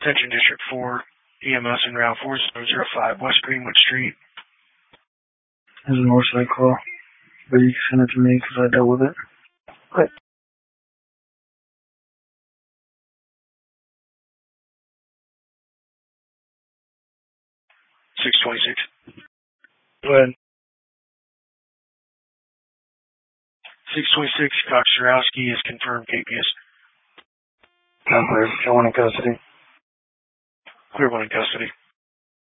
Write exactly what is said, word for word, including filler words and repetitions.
Attention District four, E M S in Route four zero zero five, West Greenwood Street. There's a north side call, but you can send it to me because I dealt with it. Okay. six twenty-six. Go ahead. six twenty-six, Cox Jarowski is confirmed K P S. Not clear. Got one in custody. Clear one in custody.